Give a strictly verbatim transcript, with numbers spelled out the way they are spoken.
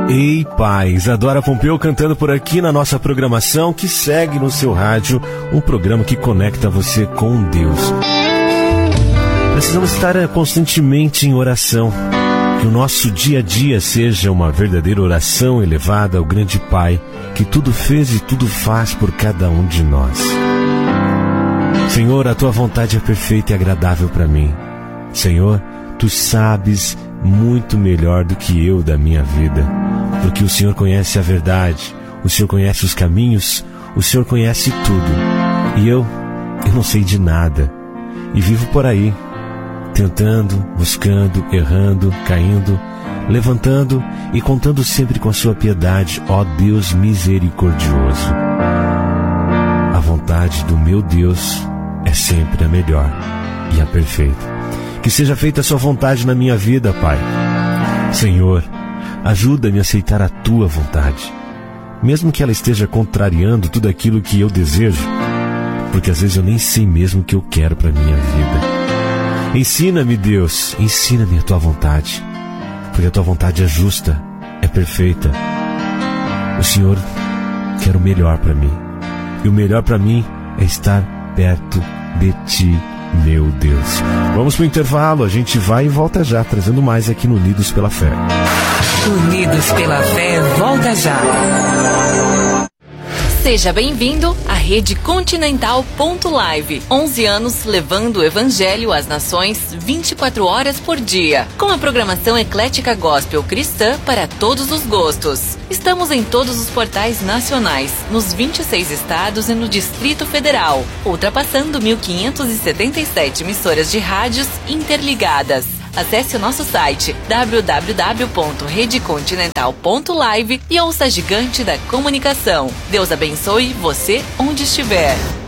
Ei, paz, Adora Pompeu cantando por aqui na nossa programação que segue no seu rádio, um programa que conecta você com Deus. Precisamos estar constantemente em oração, que o nosso dia a dia seja uma verdadeira oração elevada ao grande Pai, que tudo fez e tudo faz por cada um de nós. Senhor, a Tua vontade é perfeita e agradável para mim. Senhor, Tu sabes muito melhor do que eu da minha vida, porque o Senhor conhece a verdade, o Senhor conhece os caminhos, o Senhor conhece tudo. E eu, eu não sei de nada, e vivo por aí, tentando, buscando, errando, caindo, levantando e contando sempre com a Sua piedade, ó Deus misericordioso. A vontade do meu Deus é sempre a melhor e a perfeita. Que seja feita a Sua vontade na minha vida, Pai. Senhor, ajuda-me a aceitar a Tua vontade, mesmo que ela esteja contrariando tudo aquilo que eu desejo, porque às vezes eu nem sei mesmo o que eu quero para minha vida. Ensina-me, Deus, ensina-me a Tua vontade, porque a Tua vontade é justa, é perfeita. O Senhor quer o melhor para mim, e o melhor para mim é estar perto de Ti, meu Deus. Vamos pro intervalo, a gente vai e volta já, trazendo mais aqui no Unidos pela Fé. Unidos pela Fé, volta já. Seja bem-vindo à Rede Continental ponto live. onze anos levando o Evangelho às nações vinte e quatro horas por dia. Com a programação eclética gospel cristã para todos os gostos. Estamos em todos os portais nacionais, nos vinte e seis estados e no Distrito Federal, ultrapassando mil quinhentas e setenta e sete emissoras de rádios interligadas. Acesse o nosso site w w w ponto rede continental ponto live e ouça a gigante da comunicação. Deus abençoe você onde estiver.